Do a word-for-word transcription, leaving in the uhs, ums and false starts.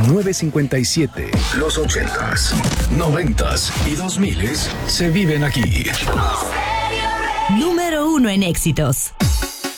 nueve cincuenta y siete. Los ochentas, noventas y dos miles se viven aquí. Número uno en éxitos.